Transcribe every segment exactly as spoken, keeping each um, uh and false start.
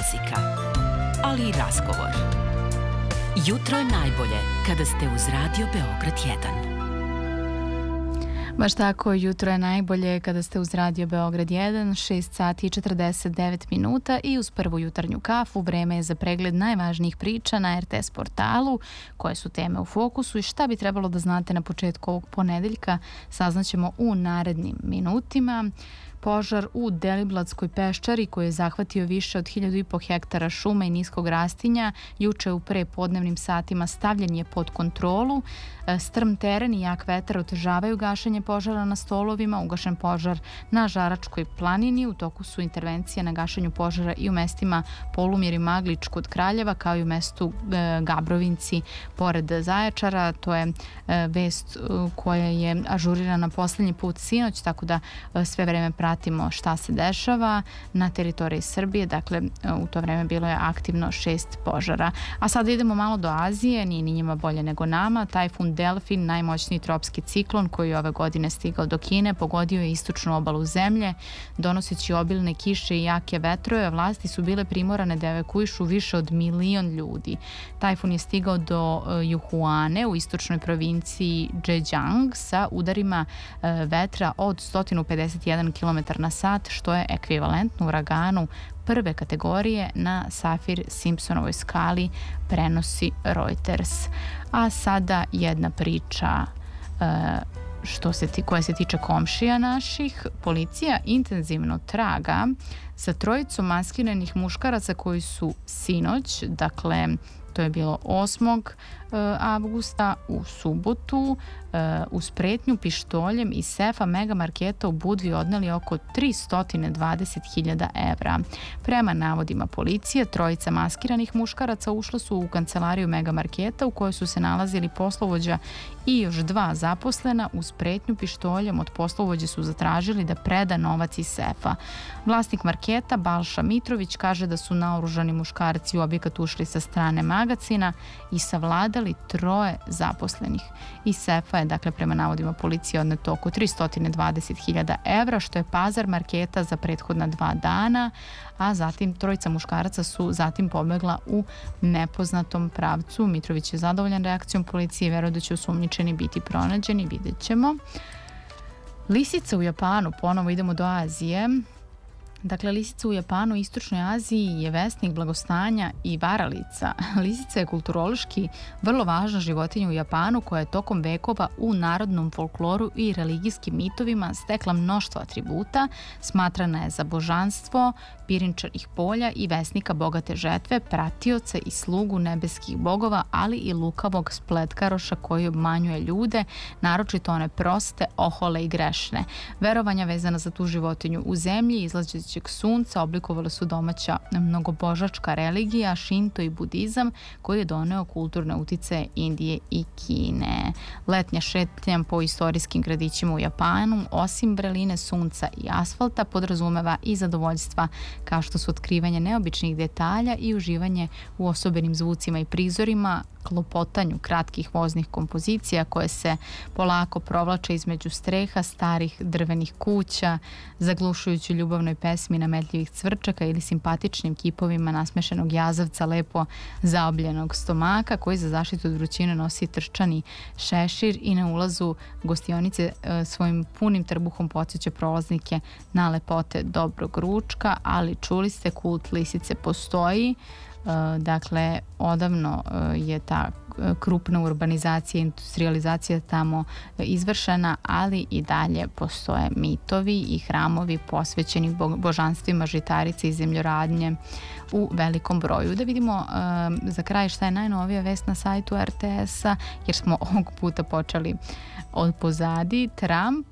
muzika, ali i razgovor. Jutro je najbolje kada ste uz Radio Beograd jedan. Baš tako, jutro je najbolje kada ste uz Radio Beograd jedan, šest sati i četrdeset devet minuta i uz prvu jutarnju kafu vreme je za pregled najvažnijih priča na er te es portalu, koje su teme u fokusu i šta bi trebalo da znate na početku ovog ponedeljka, saznaćemo u narednim minutima. Požar u Deliblatskoj peščari koji je zahvatio više od hiljadu i po hektara šuma i niskog rastinja juče u prepodnevnim satima stavljen je pod kontrolu. Strm teren i jak vetar otežavaju gašenje požara na Stolovima, ugašen požar na Žaračkoj planini, u toku su intervencije na gašenju požara i u mestima Polumjer i Maglič kod Kraljeva, kao i u mestu Gabrovinci pored Zaječara. To je vest koja je ažurirana poslednji put sinoć, tako da sve vreme pratimo šta se dešava na teritoriji Srbije. Dakle, u to vreme bilo je aktivno šest požara. A sada idemo malo do Azije, nije ni njima bolje nego nama. Tajfun Delfin, najmoćniji tropski ciklon koji je ove godine stigao do Kine, pogodio je istočnu obalu zemlje, donoseći obilne kiše i jake vetrove. Vlasti su bile primorane da evakuišu više od milion ljudi. Tajfun je stigao do Juhuane u istočnoj provinciji Zhejiang sa udarima vetra od sto pedeset jedan kilometar na sat, što je ekvivalentno uraganu prve kategorije na Safir-Simpsonovoj skali, prenosi Reuters. A sada jedna priča što se ti, koja se tiče komšija naših. Policija intenzivno traga za trojicom maskiranih muškaraca koji su sinoć, dakle to je bilo osmog avgusta u subotu, uz pretnju pištoljem iz sefa mega marketa u Budvi odneli oko tristo dvadeset hiljada evra. Prema navodima policije, trojica maskiranih muškaraca ušla su u kancelariju mega marketa u kojoj su se nalazili poslovođa i još dva zaposlena. Uz pretnju pištoljem od poslovođe su zatražili da preda novac iz sefa. Vlasnik marketa Balša Mitrović kaže da su naoružani muškarci u objekat ušli sa strane magacina i savladali troje zaposlenih. Iz sefa je, dakle, prema navodima policije odneto oko tristo dvadeset hiljada evra, što je pazar marketa za prethodna dva dana, a zatim trojica muškaraca su zatim pobegla u nepoznatom pravcu. Mitrović je zadovoljan reakcijom policije i veruje da će osumnjičeni biti pronađeni, vidjet ćemo. Lisica u Japanu, ponovo idemo do Azije. Dakle, lisica u Japanu i Istočnoj Aziji je vesnik blagostanja i varalica. Lisica je kulturološki vrlo važna životinja u Japanu koja je tokom vekova u narodnom folkloru i religijskim mitovima stekla mnoštvo atributa. Smatrana je za božanstvo, pirinčanih polja i vesnika bogate žetve, pratioca i slugu nebeskih bogova, ali i lukavog spletkaroša koji obmanjuje ljude, naročito one proste, ohole i grešne. Verovanja vezana za tu životinju u zemlji izlazeći sunca oblikovale su domaća mnogobožačka religija, šinto i budizam, koji je doneo kulturne uticaje Indije i Kine. Letnja šetnja po istorijskim gradićima u Japanu, osim vreline sunca i asfalta, podrazumeva i zadovoljstva kao što su otkrivanje neobičnih detalja i uživanje u osobenim zvucima i prizorima, klopotanju kratkih voznih kompozicija koje se polako provlače između streha starih drvenih kuća, zaglušujući ljubavnoj pesmi nametljivih cvrčaka ili simpatičnim kipovima nasmešenog jazavca lepo zaobljenog stomaka koji za zaštitu od vrućine nosi trčani šešir i na ulazu gostionice svojim punim trbuhom podsjeća prolaznike na lepote dobrog ručka, ali čuli ste, kult lisice postoji. Dakle, odavno je ta krupna urbanizacija i industrializacija tamo izvršena, ali i dalje postoje mitovi i hramovi posvećeni božanstvima žitarice i zemljoradnje u velikom broju. Da vidimo za kraj šta je najnovija vest na sajtu er te es-a, jer smo ovog puta počeli od pozadi. Trump,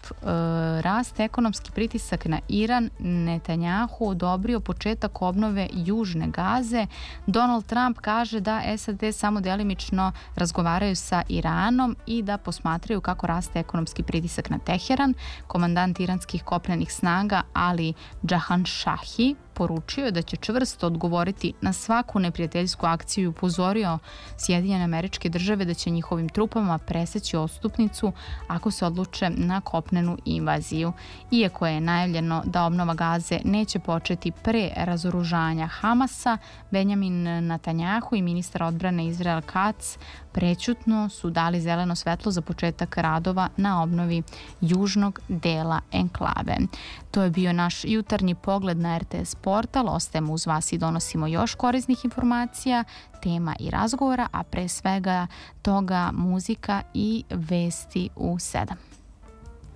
rast ekonomski pritisak na Iran, Netanjahu odobrio početak obnove Južne Gaze. Donald Trump kaže da es a de samo delimično razgovaraju sa Iranom i da posmatraju kako raste ekonomski pritisak na Teheran. Komandant iranskih kopnenih snaga Ali Džahanšahi poručio je da će čvrsto odgovoriti na svaku neprijateljsku akciju i upozorio Sjedinjene Američke Države da će njihovim trupama preseći odstupnicu ako se odluče na kopnenu invaziju. Iako je najavljeno da obnova Gaze neće početi pre razoružanja Hamasa, Benjamin Netanjahu i ministar odbrane Izrael Katz prećutno su dali zeleno svetlo za početak radova na obnovi južnog dela enklave. To je bio naš jutarnji pogled na R T S portal. Ostajemo uz vas i donosimo još korisnih informacija, tema i razgovora, a pre svega toga muzika i vesti u sedam.